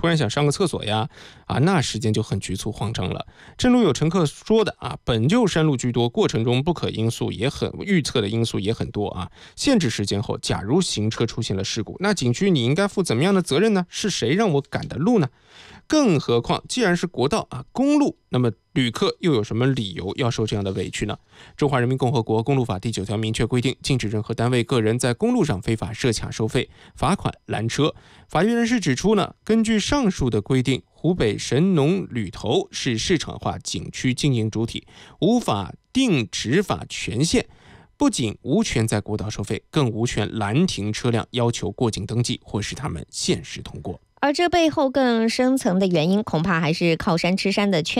突然想上个厕所呀，那时间就很局促慌张了。正如有乘客说的本就山路居多，过程中不可因素也很预测的因素也很多限制时间后，假如行车出现了事故，那景区你应该负怎么样的责任呢？是谁让我赶的路呢？更何况既然是国道公路，那么旅客又有什么理由要受这样的委屈呢？中华人民共和国公路法第9条明确规定，禁止任何单位个人在公路上非法设卡收费、罚款、拦车。法律人士指出呢，根据上述的规定，湖北神农旅投是市场化景区经营主体，无法定执法权限，不仅无权在国道收费，更无权拦停车辆要求过境登记或是他们限时通过。 而这背后更深层的原因，恐怕还是靠山吃山的